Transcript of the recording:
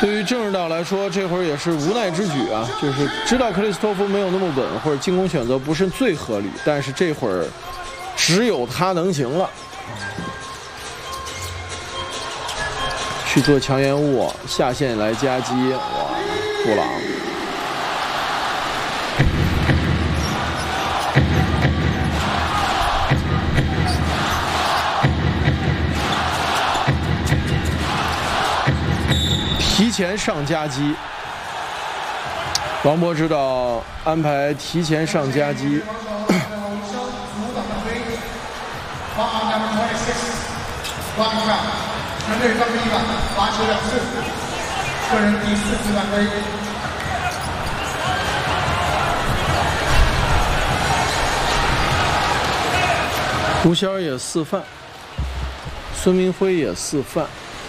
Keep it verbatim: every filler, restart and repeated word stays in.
对于郑指导来说，这会儿也是无奈之举啊，就是知道克里斯托弗没有那么稳，或者进攻选择不是最合理，但是这会儿只有他能行了。去做强延误，下线来夹击，哇，布朗。提前上夹击，王博指导安排提前上夹击。 团队方一吧，罚球两次，个人第四次犯规。 胡仙也示范，孙明辉也示范。